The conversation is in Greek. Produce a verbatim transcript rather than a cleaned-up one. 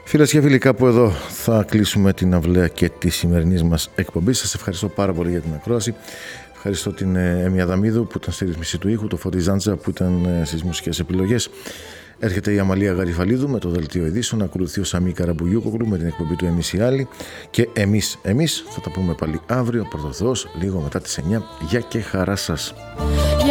Φίλες και φίλοι, κάπου εδώ θα κλείσουμε την αυλαία και τη σημερινή μας εκπομπή. Σας ευχαριστώ πάρα πολύ για την ακρόαση. Ευχαριστώ την Έμι Αδαμίδου που ήταν στη ρύθμιση του ήχου, το Φώτη Ζάντζα που ήταν στις μουσικές επιλογές. Έρχεται η Αμαλία Γαριφαλίδου με το δελτίο ειδήσεων. Ακολουθεί ο Σαμί Καραμπογιούκογλου με την εκπομπή του Εμείς οι Άλλοι. Και εμείς, εμείς θα τα πούμε πάλι αύριο, πρωτοθεώς, λίγο μετά τις εννιά. Γεια και χαρά σας.